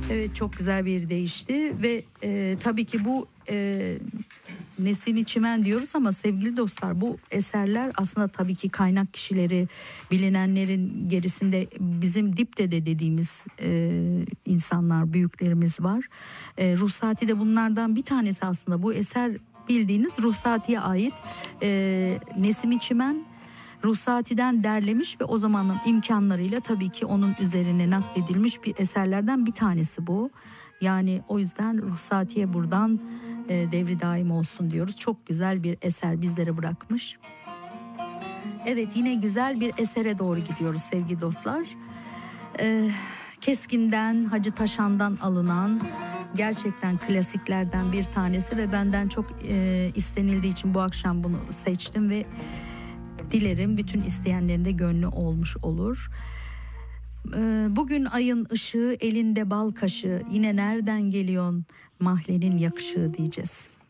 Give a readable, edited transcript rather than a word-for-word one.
Evet, çok güzel bir değişti ve tabii ki bu Nesimi Çimen diyoruz ama sevgili dostlar, bu eserler aslında tabii ki kaynak kişileri, bilinenlerin gerisinde bizim dipdede dediğimiz insanlar, büyüklerimiz var. Ruhsati de bunlardan bir tanesi aslında. Bu eser bildiğiniz Ruhsati'ye ait. Nesimi Çimen Ruhsati'den derlemiş ve o zamanın imkanlarıyla tabii ki onun üzerine nakledilmiş bir eserlerden bir tanesi bu. Yani o yüzden Ruhsati'ye buradan devri daim olsun diyoruz. Çok güzel bir eser bizlere bırakmış. Evet, yine güzel bir esere doğru gidiyoruz sevgili dostlar. Keskin'den, Hacı Taşan'dan alınan gerçekten klasiklerden bir tanesi ve benden çok istenildiği için bu akşam bunu seçtim ve dilerim bütün isteyenlerin de gönlü olmuş olur. Bugün ayın ışığı, elinde bal kaşığı, yine nereden geliyorsun mahlenin yakışığı diyeceğiz.